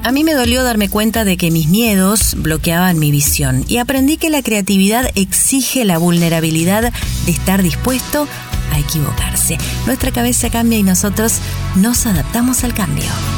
A mí me dolió darme cuenta de que mis miedos bloqueaban mi visión y aprendí que la creatividad exige la vulnerabilidad de estar dispuesto a equivocarse. Nuestra cabeza cambia y nosotros nos adaptamos al cambio.